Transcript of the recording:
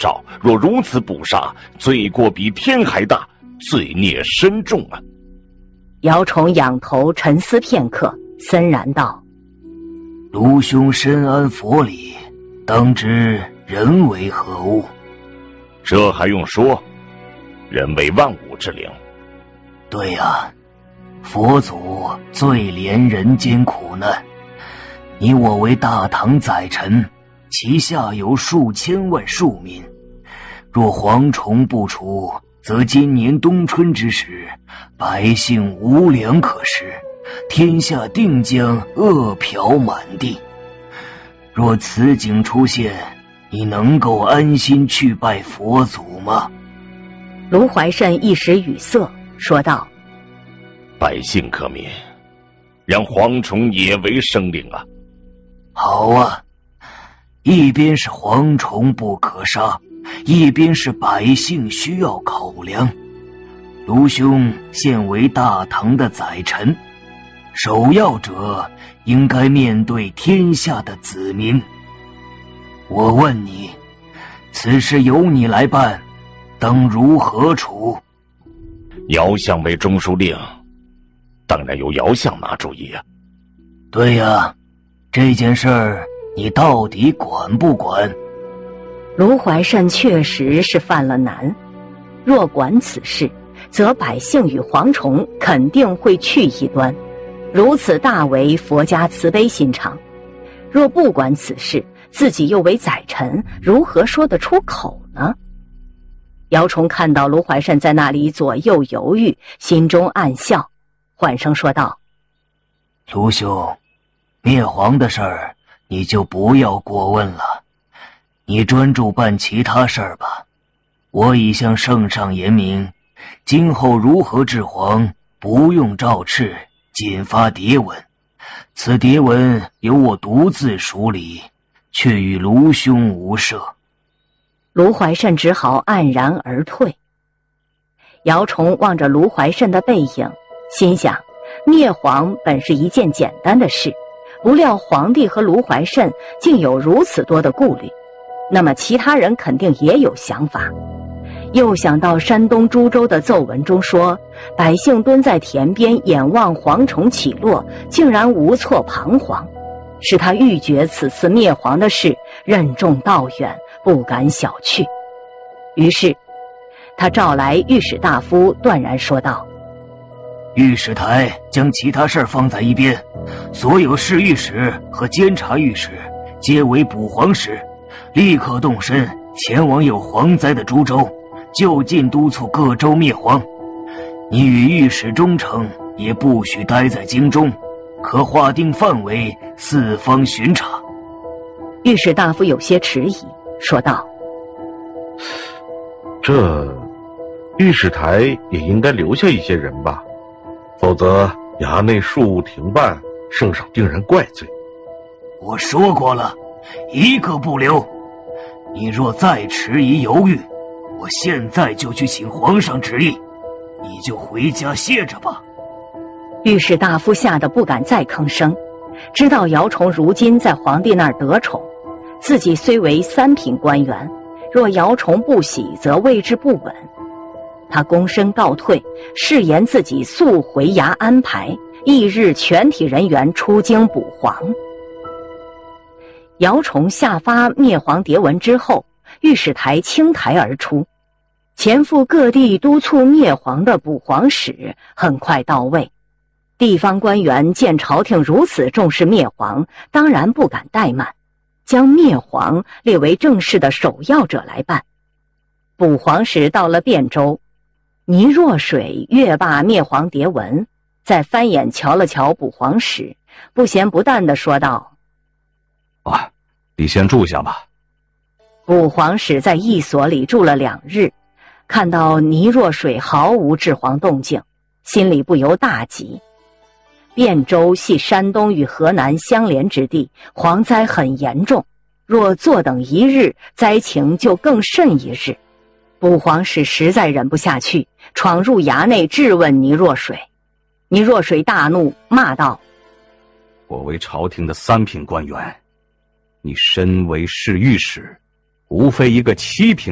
诏，若如此不杀，罪过比天还大，罪孽深重啊！ 姚崇仰头沉思片刻，森然道： 卢兄深谙佛理，当知人为何物？ 这还用说？人为万物之灵。 对呀，佛祖最怜人间苦难。你我为大唐宰臣，其下有数千万庶民，若蝗虫不除，则今年冬春之时，百姓无粮可食，天下定将饿殍满地。若此景出现，你能够安心去拜佛祖吗？ 卢怀慎一时语塞，说道： 百姓可灭，让蝗虫也为生灵啊！ 好啊，一边是蝗虫不可杀，一边是百姓需要口粮。卢兄现为大唐的宰臣，首要者应该面对天下的子民。我问你，此事由你来办，当如何处？ 姚相为中书令，当然由姚相拿主意啊。 对呀，这件事儿你到底管不管？ 卢怀慎确实是犯了难，若管此事，则百姓与蝗虫肯定会去一端，如此大为佛家慈悲心肠。若不管此事，自己又为宰臣，如何说得出口呢？姚崇看到卢怀慎在那里左右犹豫，心中暗笑，缓声说道： 卢兄，灭蝗的事儿你就不要过问了，你专注办其他事儿吧。我已向圣上言明，今后如何治蝗，不用诏敕，仅发牒文。此牒文由我独自处理，却与卢兄无涉。 卢怀慎只好黯然而退。姚崇望着卢怀慎的背影，心想灭蝗本是一件简单的事，不料皇帝和卢怀慎竟有如此多的顾虑，那么其他人肯定也有想法。又想到山东株洲的奏文中说，百姓蹲在田边眼望蝗虫起落，竟然无措彷徨，使他欲觉此次灭蝗的事任重道远，不敢小觑。于是他召来御史大夫，断然说道： 御史台将其他事儿放在一边，所有侍御史和监察御史皆为捕蝗使，立刻动身前往有蝗灾的株洲，就近督促各州灭蝗。你与御史中丞也不许待在京中，可划定范围，四方巡查。 御史大夫有些迟疑，说道： 这御史台也应该留下一些人吧，否则衙内庶务停办，圣上定然怪罪。 我说过了，一个不留。你若再迟疑犹豫，我现在就去请皇上旨意，你就回家歇着吧。 御史大夫吓得不敢再吭声，知道姚崇如今在皇帝那儿得宠，自己虽为三品官员，若姚崇不喜，则位置不稳。他躬身告退，誓言自己速回衙安排，翌日全体人员出京捕蝗。姚崇下发灭蝗牒文之后，御史台倾台而出，前赴各地督促灭蝗的捕蝗使很快到位。地方官员见朝廷如此重视灭蝗，当然不敢怠慢，将灭蝗列为正式的首要者来办。捕蝗使到了汴州，倪若水阅罢灭蝗牒文，再翻眼瞧了瞧捕蝗使，不咸不淡地说道： 你先住下吧。 捕蝗使在驿所里住了2日，看到倪若水毫无治蝗动静，心里不由大急。汴州系山东与河南相连之地，蝗灾很严重，若坐等一日，灾情就更甚一日。捕蝗使实在忍不下去，闯入衙内质问倪若水。倪若水大怒，骂道： 我为朝廷的3品官员，你身为侍御史，无非一个7品